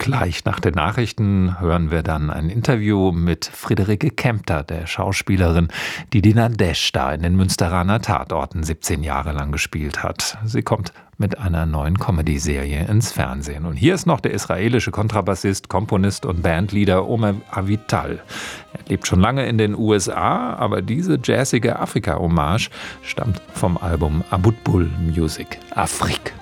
Gleich nach den Nachrichten hören wir dann ein Interview mit Friederike Kempter, der Schauspielerin, die die Nadezhda in den Münsteraner Tatorten 17 Jahre lang gespielt hat. Sie kommt mit einer neuen Comedy-Serie ins Fernsehen. Und hier ist noch der israelische Kontrabassist, Komponist und Bandleader Omer Avital. Er lebt schon lange in den USA, aber diese jazzige Afrika-Hommage stammt vom Album Abutbul Music Afrique.